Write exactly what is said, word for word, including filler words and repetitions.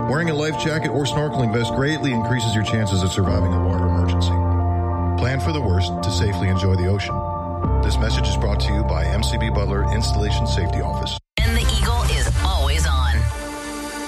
Wearing a life jacket or snorkeling vest greatly increases your chances of surviving a water emergency. Plan for the worst to safely enjoy the ocean. This message is brought to you by M C B Butler Installation Safety Office.